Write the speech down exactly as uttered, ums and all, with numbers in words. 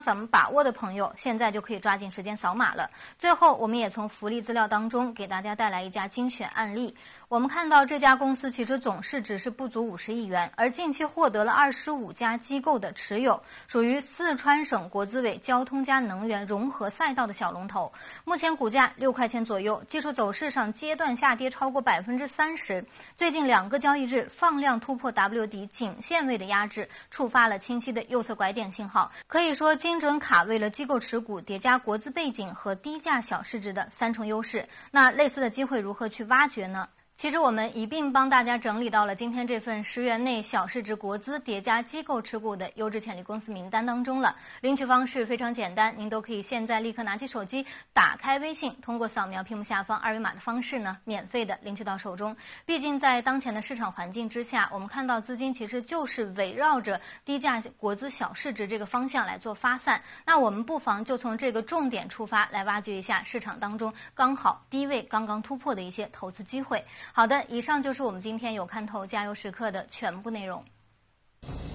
怎么把握的朋友，现在就可以抓紧时间扫码了。最后，我们也从福利资料当中给大家带来一家精选案例。我们看到这家公司其实总市值是不足五十亿元，而近期获得了二十五家机构的持有，属于四川省国资委交通加能源融合赛道的小龙头。目前股价六块钱左右，技术走势上阶段下跌超过百分之三十。最近两个交易日放量突破 W 底颈线位的压制，触发了清晰的右侧拐点信号，可以说精准卡位了机构持股叠加国资背景和低价小市值的三重优势。那类似的机会如何去挖掘呢？其实我们一并帮大家整理到了今天这份十元内小市值国资叠加机构持股的优质潜力公司名单当中了。领取方式非常简单，您都可以现在立刻拿起手机，打开微信，通过扫描屏幕下方二维码的方式呢，免费的领取到手中。毕竟在当前的市场环境之下，我们看到资金其实就是围绕着低价国资小市值这个方向来做发散。那我们不妨就从这个重点出发，来挖掘一下市场当中刚好低位刚刚突破的一些投资机会。好的，以上就是我们今天有看头加油时刻的全部内容。